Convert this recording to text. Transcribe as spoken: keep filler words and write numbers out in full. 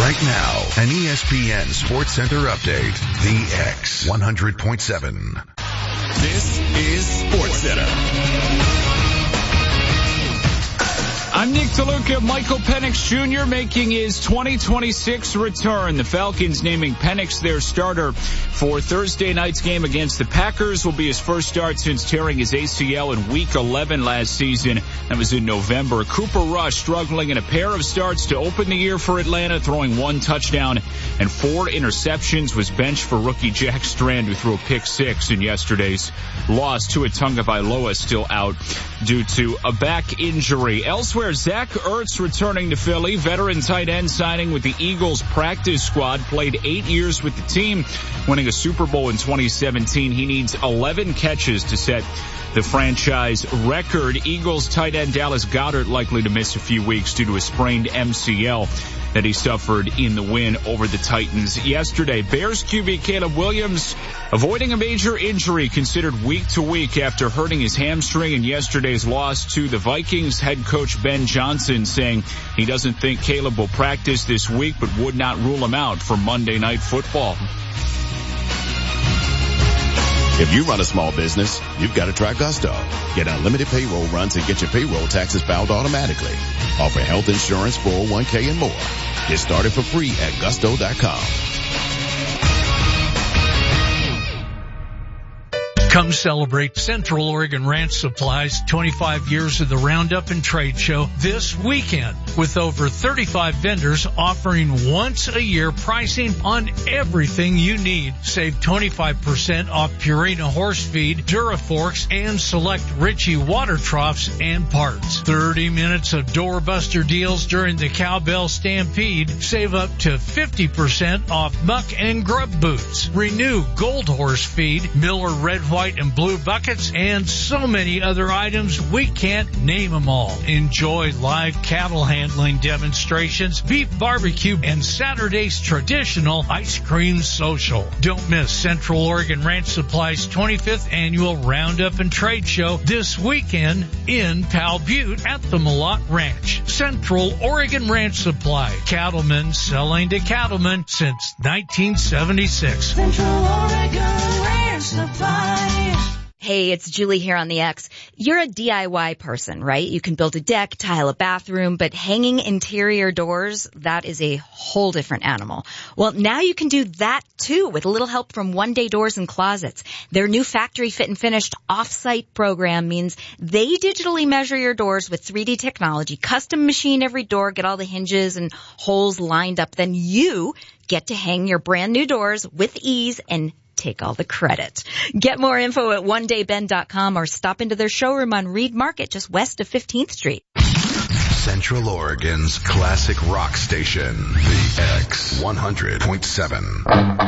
Right now, an E S P N Sports Center update. The X one hundred point seven. This is Sports Center. I'm Nick DeLuca. Michael Penix Junior making his twenty twenty-six return. The Falcons naming Penix their starter for Thursday night's game against the Packers. Will be his first start since tearing his A C L in week eleven last season. That was in November. Cooper Rush struggling in a pair of starts to open the year for Atlanta, throwing one touchdown and four interceptions. Was benched for rookie Jack Strand, who threw a pick six in yesterday's loss. Tua Tagovailoa still out due to a back injury. Elsewhere, Zach Ertz returning to Philly. Veteran tight end signing with the Eagles practice squad. Played eight years with the team, winning a Super Bowl in twenty seventeen. He needs eleven catches to set the franchise record. Eagles tight end Dallas Goedert likely to miss a few weeks due to a sprained M C L that he suffered in the win over the Titans yesterday. Bears Q B Caleb Williams avoiding a major injury, considered week to week after hurting his hamstring in yesterday's loss to the Vikings. Head coach Ben Johnson saying he doesn't think Caleb will practice this week, but would not rule him out for Monday Night Football. If you run a small business, you've got to try Gusto. Get unlimited payroll runs and get your payroll taxes filed automatically. Offer health insurance, four oh one k, and more. Get started for free at gusto dot com. Come celebrate Central Oregon Ranch Supply's twenty-five years of the Roundup and Trade Show this weekend, with over thirty-five vendors offering once a year pricing on everything you need. Save twenty-five percent off Purina horse feed, Duraforks, and select Ritchie water troughs and parts. thirty minutes of doorbuster deals during the Cowbell Stampede. Save up to fifty percent off muck and grub boots. Renew Gold Horse feed, Miller Red, White, and blue buckets, and so many other items we can't name them all. Enjoy live cattle handling demonstrations, beef barbecue, and Saturday's traditional ice cream social. Don't miss Central Oregon Ranch Supply's twenty-fifth annual Roundup and Trade Show this weekend in Powell Butte at the Malott Ranch. Central Oregon Ranch Supply, cattlemen selling to cattlemen since nineteen seventy-six. Central Oregon Ranch Supply. Hey, it's Julie here on the X. You're a D I Y person, right? You can build a deck, tile a bathroom, but hanging interior doors, that is a whole different animal. Well, now you can do that too with a little help from One Day Doors and Closets. Their new factory fit and finished off-site program means they digitally measure your doors with three D technology, custom machine every door, get all the hinges and holes lined up. Then you get to hang your brand new doors with ease and take all the credit. Get more info at one day ben dot com or stop into their showroom on Reed Market just west of fifteenth Street. Central Oregon's classic rock station, The X one hundred point seven.